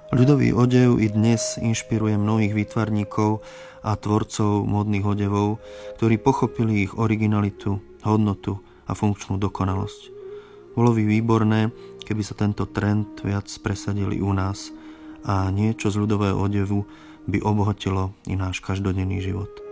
Ľudový odev i dnes inšpiruje mnohých výtvarníkov a tvorcov módnych odevov, ktorí pochopili ich originalitu, hodnotu a funkčnú dokonalosť. Bolo by výborné, keby sa tento trend viac presadili u nás a niečo z ľudového odevu by obohatilo i náš každodenný život.